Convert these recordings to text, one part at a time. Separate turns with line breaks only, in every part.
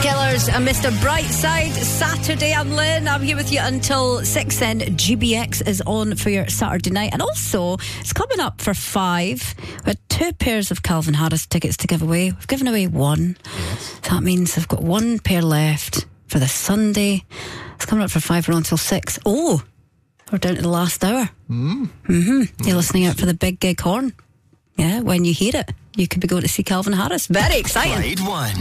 Killers and Mr. Brightside. Saturday, I'm Lynn. I'm here with you until 6 then. GBX is on for your Saturday night. And also, it's coming up for 5. We had 2 pairs of Calvin Harris tickets to give away. We've given away 1. Yes. So that means I've got 1 pair left for the Sunday. It's coming up for 5. We're on until 6. Oh, we're down to the last hour. You're listening out for the big gig horn. Yeah, when you hear it, you could be going to see Calvin Harris. Very exciting.
Clyde 1.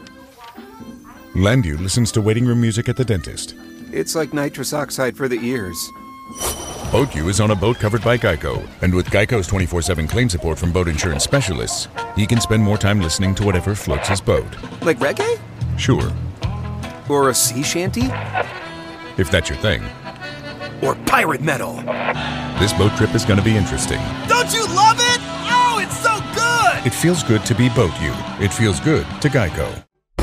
Landu listens to waiting room music at the dentist.
It's like nitrous oxide for the ears.
BoatU is on a boat covered by Geico. And with Geico's 24/7 claim support from boat insurance specialists, he can spend more time listening to whatever floats his boat.
Like reggae?
Sure.
Or a sea shanty?
If that's your thing.
Or pirate metal?
This boat trip is going to be interesting.
Don't you love it? Oh, it's so good!
It feels good to be BoatU. It feels good to Geico.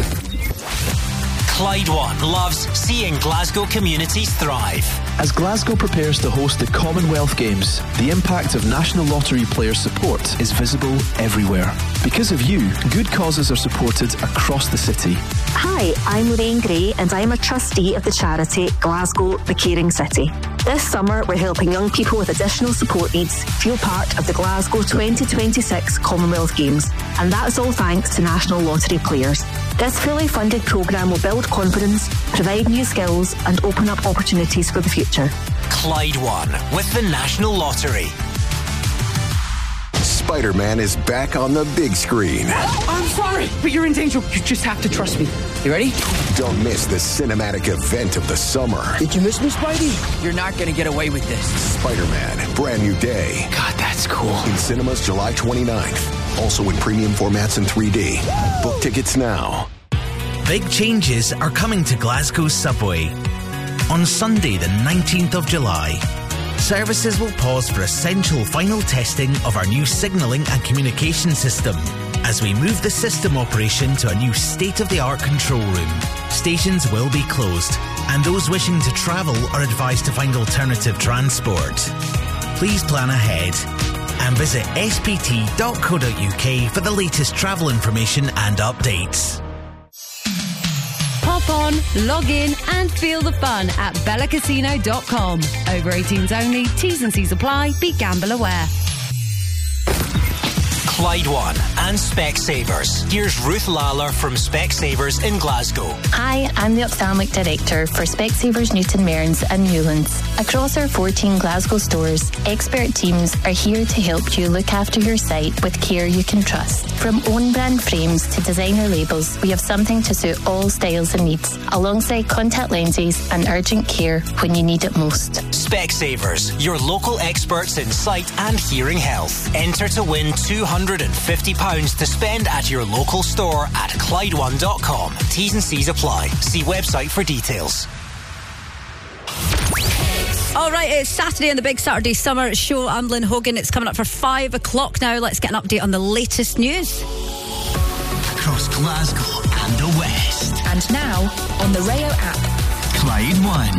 Clyde 1 loves seeing Glasgow communities thrive.
As Glasgow prepares to host the Commonwealth Games, the impact of National Lottery player support is visible everywhere. Because of you, good causes are supported across the city.
Hi, I'm Lorraine Gray and I'm a trustee of the charity Glasgow The Caring City. This summer, we're helping young people with additional support needs feel part of the Glasgow 2026 Commonwealth Games, and that's all thanks to National Lottery players. This fully funded programme will build confidence, provide new skills and open up opportunities for the future.
Clyde 1 with the National Lottery.
Spider-Man is back on the big screen.
I'm sorry, but you're in danger. You just have to trust me. You ready?
Don't miss the cinematic event of the summer.
Did you miss me, Spidey? You're not going to get away with this.
Spider-Man, Brand New Day.
God, that's cool.
In cinemas July 29th. Also in premium formats and 3D. Book tickets now.
Big changes are coming to Glasgow's subway. On Sunday, the 19th of July, services will pause for essential final testing of our new signalling and communication system as we move the system operation to a new state-of-the-art control room. Stations will be closed, and those wishing to travel are advised to find alternative transport. Please plan ahead and visit spt.co.uk for the latest travel information and updates.
Hop on, log in and feel the fun at bellacasino.com. Over 18s only, T's and C's apply, be gamble aware.
Clyde 1 and Specsavers. Here's Ruth Lawler from Specsavers in Glasgow.
Hi, I'm the Ophthalmic Director for Specsavers Newton Mearns and Newlands. Across our 14 Glasgow stores, expert teams are here to help you look after your sight with care you can trust. From own brand frames to designer labels, we have something to suit all styles and needs, alongside contact lenses and urgent care when you need it most.
Specsavers, your local experts in sight and hearing health. Enter to win £250 to spend at your local store at Clyde1.com. T's and C's apply. See website for details.
All right, it's Saturday on the big Saturday summer show. I'm Lynn Hogan. It's coming up for 5 o'clock now. Let's get an update on the latest news.
Across Glasgow and the West.
And now, on the Rayo app.
Clyde 1.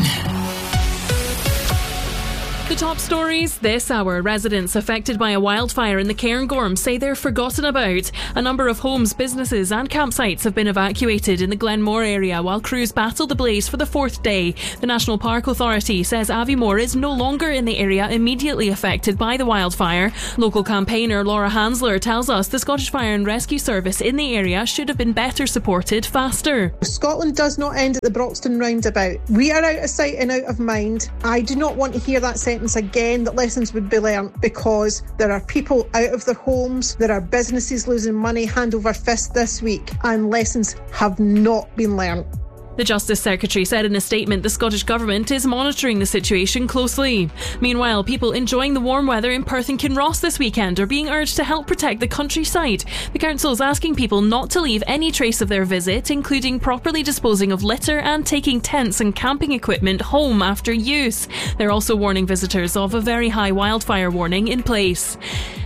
The top stories this hour. Residents affected by a wildfire in the Cairngorm say they're forgotten about. A number of homes, businesses and campsites have been evacuated in the Glenmore area while crews battle the blaze for the 4th day. The National Park Authority says Aviemore is no longer in the area immediately affected by the wildfire. Local campaigner Laura Hansler tells us the Scottish Fire and Rescue Service in the area should have been better supported faster.
Scotland does not end at the Broxton roundabout. We are out of sight and out of mind. I do not want to hear that sentence again, that lessons would be learnt, because there are people out of their homes, there are businesses losing money hand over fist this week, and lessons have not been learnt.
The Justice Secretary said in a statement the Scottish Government is monitoring the situation closely. Meanwhile, people enjoying the warm weather in Perth and Kinross this weekend are being urged to help protect the countryside. The council is asking people not to leave any trace of their visit, including properly disposing of litter and taking tents and camping equipment home after use. They're also warning visitors of a very high wildfire warning in place.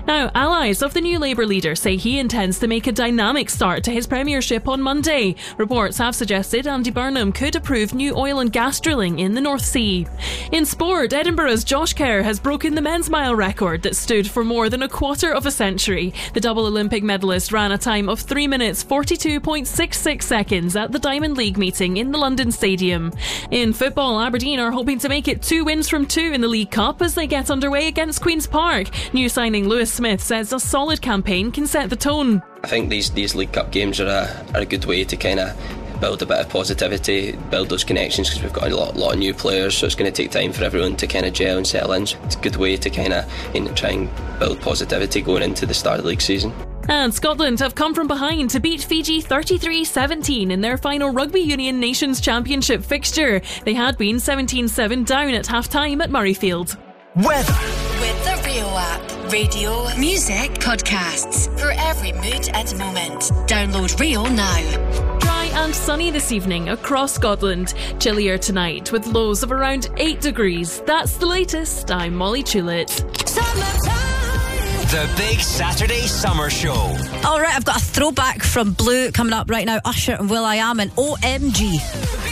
Now, allies of the new Labour leader say he intends to make a dynamic start to his premiership on Monday. Reports have suggested Andy Burnham could approve new oil and gas drilling in the North Sea. In sport, Edinburgh's Josh Kerr has broken the men's mile record that stood for more than a quarter of a century. The double Olympic medalist ran a time of 3 minutes 42.66 seconds at the Diamond League meeting in the London Stadium. In football, Aberdeen are hoping to make it 2 wins from 2 in the League Cup as they get underway against Queen's Park. New signing Lewis Smith says a solid campaign can set the tone.
I think these League Cup games are a good way to kind of build a bit of positivity, build those connections, because we've got a lot of new players, so it's going to take time for everyone to kind of gel and settle in. It's a good way to kind of try and build positivity going into the start of the league season.
And Scotland have come from behind to beat Fiji 33-17 in their final Rugby Union Nations Championship fixture. They had been 17-7 down at half-time at Murrayfield.
Weather.
With the Rio app. Radio, music, podcasts. For every mood and moment. Download Rio now.
Dry and sunny this evening across Scotland. Chillier tonight with lows of around 8 degrees. That's the latest. I'm Molly Tulitt.
The Big Saturday Summer Show.
All right, I've got a throwback from Blue coming up right now. Usher and Will.i.am and OMG.